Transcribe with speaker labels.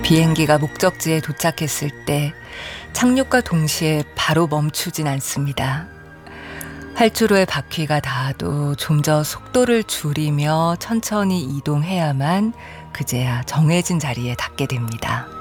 Speaker 1: 비행기가 목적지에 도착했을 때 착륙과 동시에 바로 멈추진 않습니다. 활주로의 바퀴가 닿아도 좀 더 속도를 줄이며 천천히 이동해야만 그제야 정해진 자리에 닿게 됩니다.